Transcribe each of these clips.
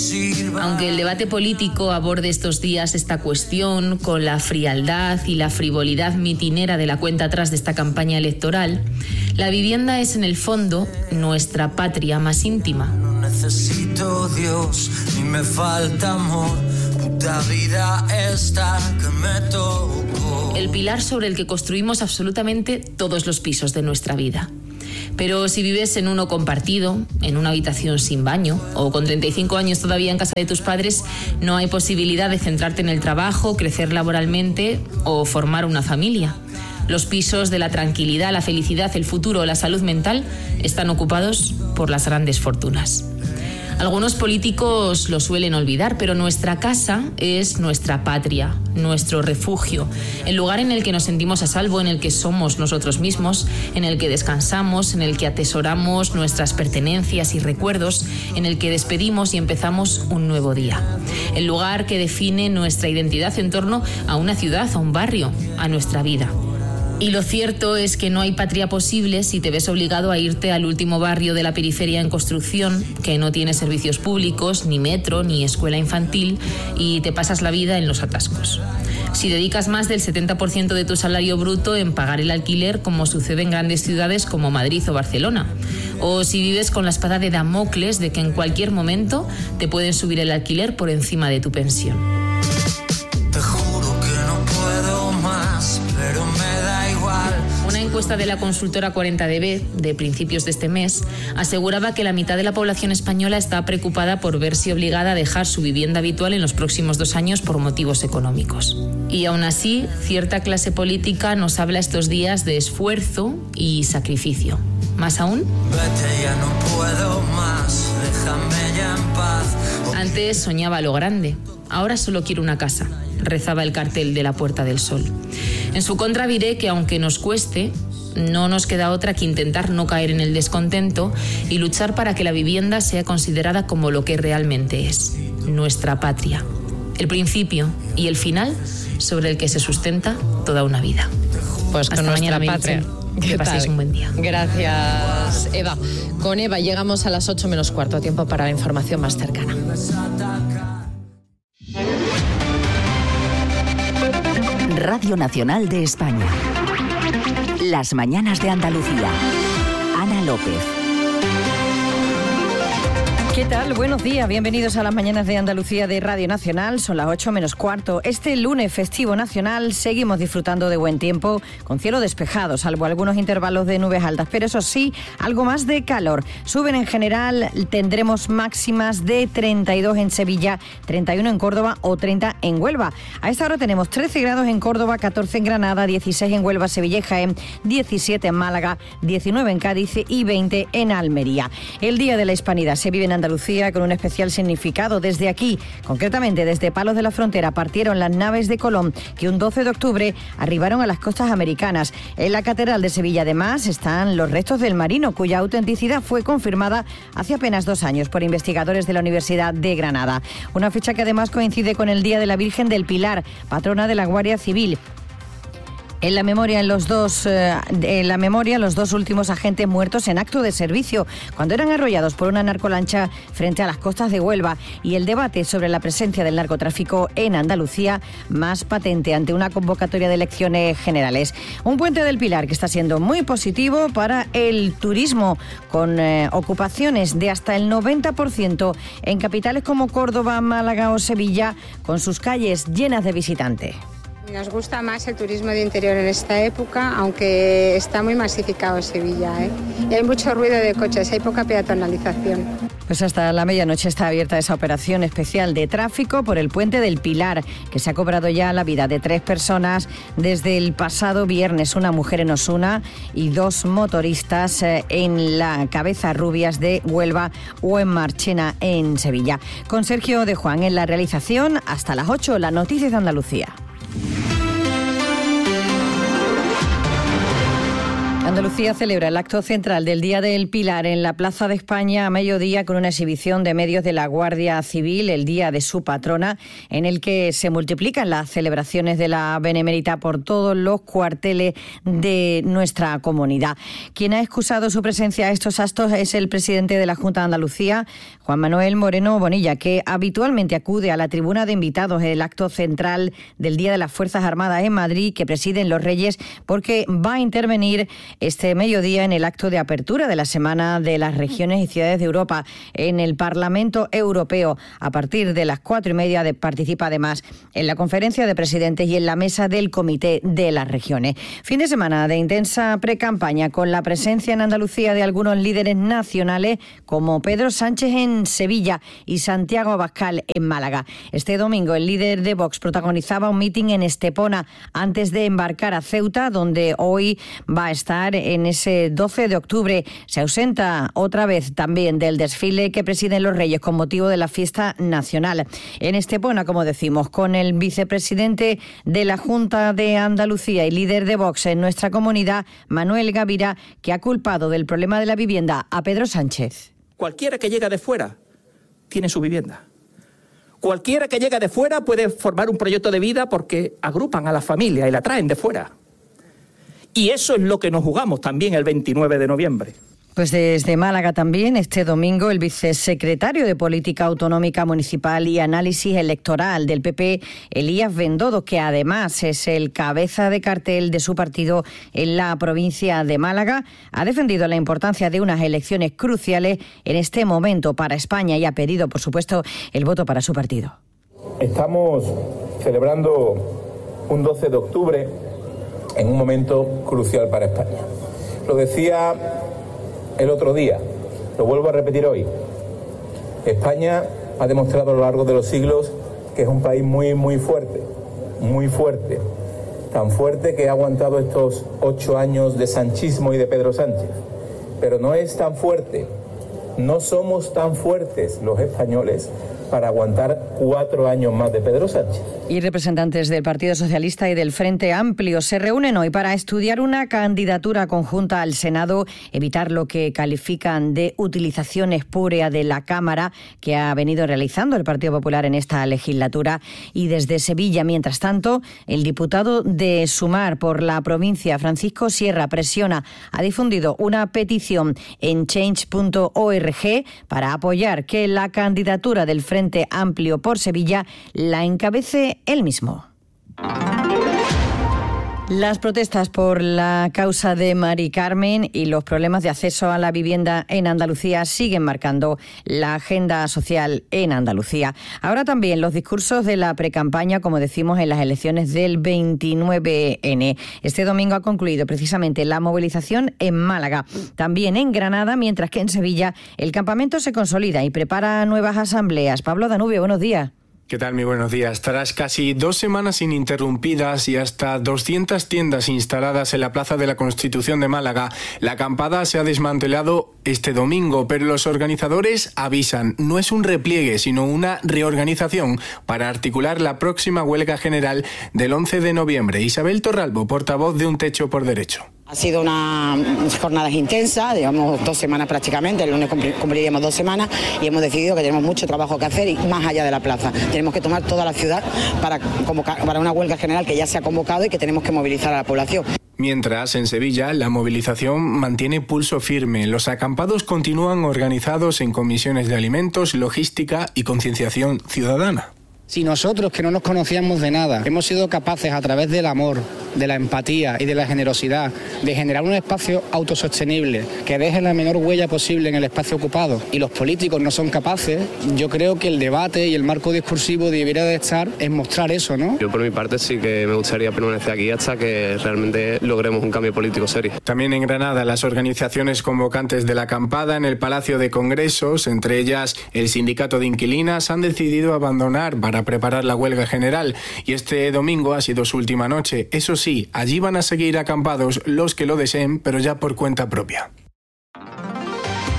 Aunque el debate político aborde estos días esta cuestión con la frialdad y la frivolidad mitinera de la cuenta atrás de esta campaña electoral, la vivienda es en el fondo nuestra patria más íntima. No necesito Dios, ni me falta amor, puta vida esta que me tocó. El pilar sobre el que construimos absolutamente todos los pisos de nuestra vida. Pero si vives en uno compartido, en una habitación sin baño, o con 35 años todavía en casa de tus padres, no hay posibilidad de centrarte en el trabajo, crecer laboralmente o formar una familia. Los pisos de la tranquilidad, la felicidad, el futuro o la salud mental están ocupados por las grandes fortunas. Algunos políticos lo suelen olvidar, pero nuestra casa es nuestra patria, nuestro refugio, el lugar en el que nos sentimos a salvo, en el que somos nosotros mismos, en el que descansamos, en el que atesoramos nuestras pertenencias y recuerdos, en el que despedimos y empezamos un nuevo día. El lugar que define nuestra identidad en torno a una ciudad, a un barrio, a nuestra vida. Y lo cierto es que no hay patria posible si te ves obligado a irte al último barrio de la periferia en construcción, que no tiene servicios públicos, ni metro, ni escuela infantil, y te pasas la vida en los atascos. Si dedicas más del 70% de tu salario bruto en pagar el alquiler, como sucede en grandes ciudades como Madrid o Barcelona. O si vives con la espada de Damocles de que en cualquier momento te pueden subir el alquiler por encima de tu pensión. Una encuesta de la consultora 40DB de principios de este mes aseguraba que la mitad de la población española está preocupada por verse obligada a dejar su vivienda habitual en los próximos 2 años por motivos económicos. Y aún así, cierta clase política nos habla estos días de esfuerzo y sacrificio. ¿Más aún? Vete, ya no puedo más, déjame ya en paz. Antes soñaba lo grande, ahora solo quiero una casa, rezaba el cartel de la Puerta del Sol. En su contra diré que aunque nos cueste, no nos queda otra que intentar no caer en el descontento y luchar para que la vivienda sea considerada como lo que realmente es, nuestra patria. El principio y el final sobre el que se sustenta toda una vida. Pues con hasta nuestra mañana, patria. Que paséis un buen día. Gracias, Eva. Con Eva llegamos a las 8 menos cuarto, tiempo para la información más cercana. Radio Nacional de España. Las mañanas de Andalucía. Ana López. ¿Qué tal? Buenos días, bienvenidos a las mañanas de Andalucía de Radio Nacional, son las 8 menos cuarto. Este lunes festivo nacional seguimos disfrutando de buen tiempo, con cielo despejado, salvo algunos intervalos de nubes altas, pero eso sí, algo más de calor. Suben en general, tendremos máximas de 32 en Sevilla, 31 en Córdoba o 30 en Huelva. A esta hora tenemos 13 grados en Córdoba, 14 en Granada, 16 en Huelva, Sevilla y Jaén, 17 en Málaga, 19 en Cádiz y 20 en Almería. El Día de la Hispanidad se vive en Andalucía con un especial significado. Desde aquí, concretamente desde Palos de la Frontera, partieron las naves de Colón que un 12 de octubre arribaron a las costas americanas. En la Catedral de Sevilla, además, están los restos del marino, cuya autenticidad fue confirmada hace apenas 2 años por investigadores de la Universidad de Granada. Una fecha que además coincide con el Día de la Virgen del Pilar, patrona de la Guardia Civil. En la memoria, los dos últimos agentes muertos en acto de servicio, cuando eran arrollados por una narcolancha frente a las costas de Huelva, y el debate sobre la presencia del narcotráfico en Andalucía más patente ante una convocatoria de elecciones generales. Un puente del Pilar que está siendo muy positivo para el turismo, con ocupaciones de hasta el 90% en capitales como Córdoba, Málaga o Sevilla, con sus calles llenas de visitantes. Nos gusta más el turismo de interior en esta época, aunque está muy masificado Sevilla, y hay mucho ruido de coches, hay poca peatonalización. Pues hasta la medianoche está abierta esa operación especial de tráfico por el puente del Pilar, que se ha cobrado ya la vida de 3 personas desde el pasado viernes, una mujer en Osuna y 2 motoristas en la Cabeza Rubias de Huelva o en Marchena en Sevilla. Con Sergio de Juan en la realización, hasta las 8, las noticias de Andalucía. Andalucía celebra el acto central del Día del Pilar en la Plaza de España a mediodía con una exhibición de medios de la Guardia Civil, el día de su patrona, en el que se multiplican las celebraciones de la Benemérita por todos los cuarteles de nuestra comunidad. Quien ha excusado su presencia a estos actos es el presidente de la Junta de Andalucía, Juan Manuel Moreno Bonilla, que habitualmente acude a la tribuna de invitados en el acto central del Día de las Fuerzas Armadas en Madrid, que presiden los Reyes, porque va a intervenir este mediodía en el acto de apertura de la Semana de las Regiones y Ciudades de Europa en el Parlamento Europeo. A partir de las 4:30 participa además en la conferencia de presidentes y en la mesa del Comité de las Regiones. Fin de semana de intensa precampaña con la presencia en Andalucía de algunos líderes nacionales como Pedro Sánchez en Sevilla y Santiago Abascal en Málaga. Este domingo el líder de Vox protagonizaba un mitin en Estepona antes de embarcar a Ceuta, donde hoy va a estar en ese 12 de octubre. Se ausenta otra vez también del desfile que presiden los Reyes con motivo de la fiesta nacional. En Estepona, como decimos, con el vicepresidente de la Junta de Andalucía y líder de Vox en nuestra comunidad, Manuel Gavira, que ha culpado del problema de la vivienda a Pedro Sánchez. Cualquiera que llega de fuera tiene su vivienda. Cualquiera que llega de fuera puede formar un proyecto de vida porque agrupan a la familia y la traen de fuera. Y eso es lo que nos jugamos también el 29 de noviembre. Pues desde Málaga también, este domingo, el vicesecretario de Política Autonómica Municipal y Análisis Electoral del PP, Elías Bendodo, que además es el cabeza de cartel de su partido en la provincia de Málaga, ha defendido la importancia de unas elecciones cruciales en este momento para España y ha pedido, por supuesto, el voto para su partido. Estamos celebrando un 12 de octubre en un momento crucial para España. Lo decía el otro día, lo vuelvo a repetir hoy. España ha demostrado a lo largo de los siglos que es un país muy fuerte, tan fuerte que ha aguantado estos 8 años de sanchismo y de Pedro Sánchez. Pero no es tan fuerte, no somos tan fuertes los españoles para aguantar 4 años más de Pedro Sánchez. Y representantes del Partido Socialista y del Frente Amplio se reúnen hoy para estudiar una candidatura conjunta al Senado, evitar lo que califican de utilización espúrea de la Cámara que ha venido realizando el Partido Popular en esta legislatura. Y desde Sevilla, mientras tanto, el diputado de Sumar por la provincia, Francisco Sierra, presiona, ha difundido una petición en change.org para apoyar que la candidatura del Frente Amplio por Sevilla la encabece él mismo. Las protestas por la causa de Mari Carmen y los problemas de acceso a la vivienda en Andalucía siguen marcando la agenda social en Andalucía. Ahora también los discursos de la precampaña, como decimos, en las elecciones del 29N. Este domingo ha concluido precisamente la movilización en Málaga, también en Granada, mientras que en Sevilla el campamento se consolida y prepara nuevas asambleas. Pablo Danubio, buenos días. ¿Qué tal? Muy buenos días. Tras casi 2 semanas ininterrumpidas y hasta 200 tiendas instaladas en la Plaza de la Constitución de Málaga, la acampada se ha desmantelado este domingo, pero los organizadores avisan, no es un repliegue, sino una reorganización para articular la próxima huelga general del 11 de noviembre. Isabel Torralbo, portavoz de Un Techo por Derecho. Ha sido una jornada intensa, digamos 2 semanas prácticamente, el lunes cumpliríamos 2 semanas y hemos decidido que tenemos mucho trabajo que hacer y más allá de la plaza. Tenemos que tomar toda la ciudad para convocar para una huelga general que ya se ha convocado y que tenemos que movilizar a la población. Mientras, en Sevilla, la movilización mantiene pulso firme. Los acampados continúan organizados en comisiones de alimentos, logística y concienciación ciudadana. Si nosotros, que no nos conocíamos de nada, hemos sido capaces a través del amor, de la empatía y de la generosidad de generar un espacio autosostenible que deje la menor huella posible en el espacio ocupado y los políticos no son capaces, yo creo que el debate y el marco discursivo debería de estar en mostrar eso, ¿no? Yo por mi parte sí que me gustaría permanecer aquí hasta que realmente logremos un cambio político serio. También en Granada, las organizaciones convocantes de la acampada en el Palacio de Congresos, entre ellas el Sindicato de Inquilinas, han decidido abandonar para preparar la huelga general y este domingo ha sido su última noche. Eso sí, allí van a seguir acampados los que lo deseen, pero ya por cuenta propia.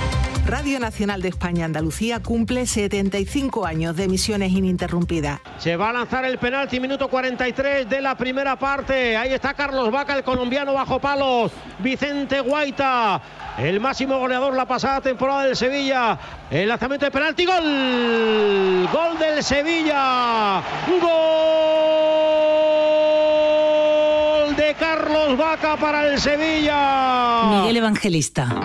Radio Nacional de España Andalucía cumple 75 años de emisiones ininterrumpidas. Se va a lanzar el penalti, minuto 43 de la primera parte. Ahí está Carlos Vaca, el colombiano bajo palos. Vicente Guaita, el máximo goleador la pasada temporada del Sevilla. El lanzamiento de penalti, gol. Gol del Sevilla. Gol de Carlos Vaca para el Sevilla. Miguel Evangelista.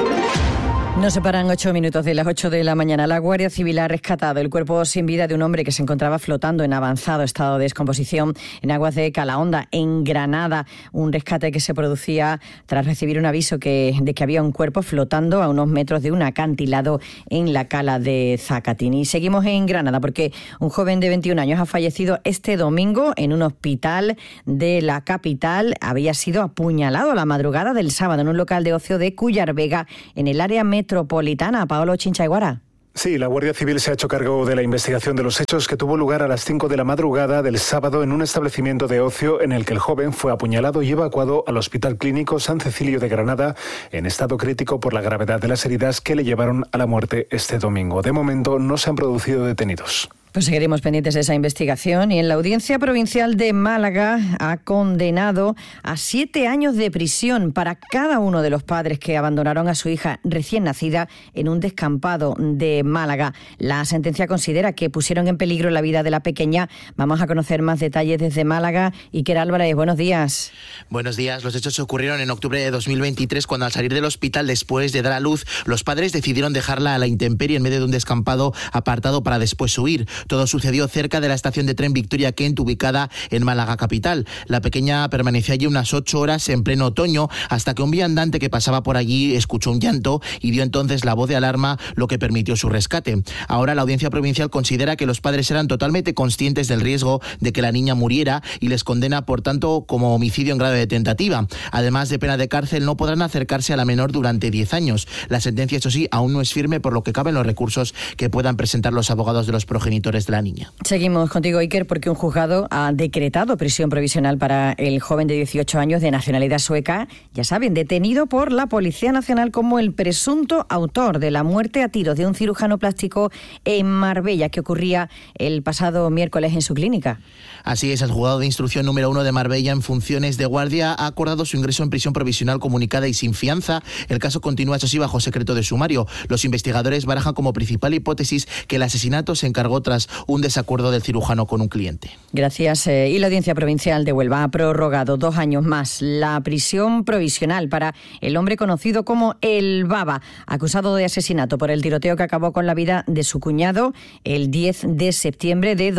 Nos separan 8 minutos de las 8 de la mañana. La Guardia Civil ha rescatado el cuerpo sin vida de un hombre que se encontraba flotando en avanzado estado de descomposición en aguas de Calahonda, en Granada. Un rescate que se producía tras recibir un aviso de que había un cuerpo flotando a unos metros de un acantilado en la cala de Zacatín. Y seguimos en Granada porque un joven de 21 años ha fallecido este domingo en un hospital de la capital. Había sido apuñalado la madrugada del sábado en un local de ocio de Cuyar Vega, en el área metropolitana. Paolo Chinchaiguara. Sí, la Guardia Civil se ha hecho cargo de la investigación de los hechos que tuvo lugar a las 5 de la madrugada del sábado en un establecimiento de ocio en el que el joven fue apuñalado y evacuado al Hospital Clínico San Cecilio de Granada en estado crítico por la gravedad de las heridas que le llevaron a la muerte este domingo. De momento no se han producido detenidos. Pues seguiremos pendientes de esa investigación. Y en la Audiencia Provincial de Málaga ha condenado a 7 años de prisión para cada uno de los padres que abandonaron a su hija recién nacida en un descampado de Málaga. La sentencia considera que pusieron en peligro la vida de la pequeña. Vamos a conocer más detalles desde Málaga. Iker Álvarez, buenos días. Buenos días. Los hechos ocurrieron en octubre de 2023 cuando al salir del hospital después de dar a luz, los padres decidieron dejarla a la intemperie en medio de un descampado apartado para después huir. Todo sucedió cerca de la estación de tren Victoria Kent, ubicada en Málaga capital. La pequeña permaneció allí unas 8 horas en pleno otoño, hasta que un viandante que pasaba por allí escuchó un llanto y dio entonces la voz de alarma, lo que permitió su rescate. Ahora la Audiencia Provincial considera que los padres eran totalmente conscientes del riesgo de que la niña muriera y les condena, por tanto, como homicidio en grado de tentativa. Además de pena de cárcel, no podrán acercarse a la menor durante 10 años. La sentencia, eso sí, aún no es firme, por lo que caben los recursos que puedan presentar los abogados de los progenitores de la niña. Seguimos contigo, Iker, porque un juzgado ha decretado prisión provisional para el joven de 18 años de nacionalidad sueca, ya saben, detenido por la Policía Nacional como el presunto autor de la muerte a tiros de un cirujano plástico en Marbella, que ocurría el pasado miércoles en su clínica. Así es, el juzgado de instrucción número 1 de Marbella, en funciones de guardia, ha acordado su ingreso en prisión provisional comunicada y sin fianza. El caso continúa, eso sí, bajo secreto de sumario. Los investigadores barajan como principal hipótesis que el asesinato se encargó tras un desacuerdo del cirujano con un cliente. Gracias. Y la Audiencia Provincial de Huelva ha prorrogado 2 años más la prisión provisional para el hombre conocido como El Baba, acusado de asesinato por el tiroteo que acabó con la vida de su cuñado el 10 de septiembre de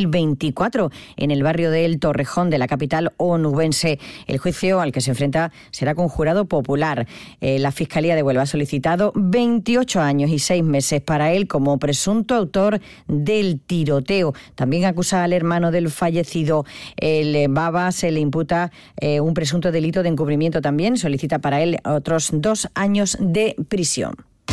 2024 en el barrio de El Torrejón de la capital onubense. El juicio al que se enfrenta será con jurado popular. La Fiscalía de Huelva ha solicitado 28 años y 6 meses para él como presunto autor del tiroteo. También acusa al hermano del fallecido. El Baba se le imputa un presunto delito de encubrimiento también. Solicita para él otros 2 años de prisión.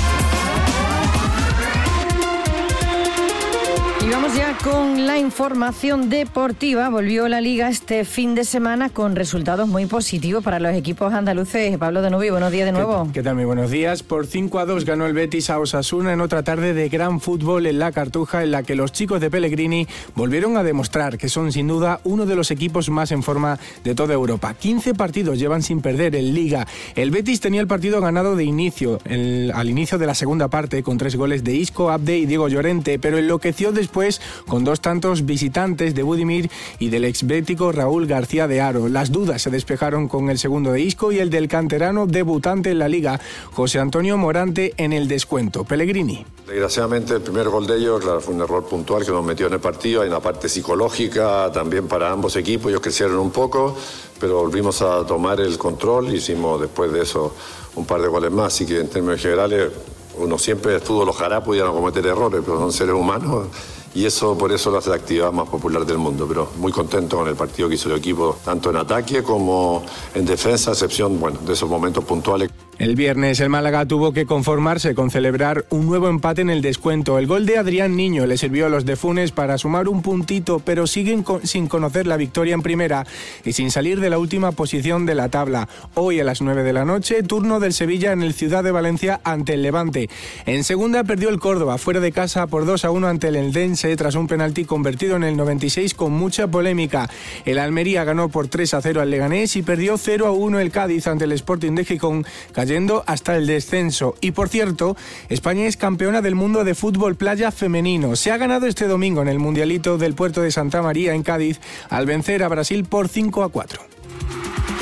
Y vamos ya con la información deportiva. Volvió la Liga este fin de semana con resultados muy positivos para los equipos andaluces. Pablo Danubi, buenos días de nuevo. ¿Qué tal? Muy buenos días. Por 5-2 ganó el Betis a Osasuna en otra tarde de gran fútbol en la Cartuja, en la que los chicos de Pellegrini volvieron a demostrar que son sin duda uno de los equipos más en forma de toda Europa. 15 partidos llevan sin perder en Liga. El Betis tenía el partido ganado de inicio, al inicio de la segunda parte, con 3 goles de Isco, Abde y Diego Llorente, pero enloqueció después con 2 tantos visitantes de Budimir y del exbético Raúl García de Haro. Las dudas se despejaron con el segundo de Isco y el del canterano debutante en la Liga, José Antonio Morante, en el descuento. Pellegrini. Desgraciadamente el primer gol de ellos, claro, fue un error puntual que nos metió en el partido. Hay una parte psicológica también para ambos equipos, ellos crecieron un poco, pero volvimos a tomar el control, hicimos después de eso un par de goles más, así que en términos generales uno siempre, el fútbol, ojalá pudieran cometer errores, pero son seres humanos. Y eso, por eso, la hace la actividad más popular del mundo. Pero muy contento con el partido que hizo el equipo, tanto en ataque como en defensa, a excepción, bueno, de esos momentos puntuales. El viernes el Málaga tuvo que conformarse con celebrar un nuevo empate en el descuento. El gol de Adrián Niño le sirvió a los de Funes para sumar un puntito, pero siguen sin conocer la victoria en primera y sin salir de la última posición de la tabla. Hoy a las 9 de la noche, turno del Sevilla en el Ciudad de Valencia ante el Levante. En segunda perdió el Córdoba fuera de casa por 2-1 ante el Eldense tras un penalti convertido en el 96 con mucha polémica. El Almería ganó por 3-0 al Leganés y perdió 0-1 el Cádiz ante el Sporting de Gijón, cayendo hasta el descenso. Y por cierto, España es campeona del mundo de fútbol playa femenino. Se ha ganado este domingo en el Mundialito del Puerto de Santa María en Cádiz al vencer a Brasil por 5-4.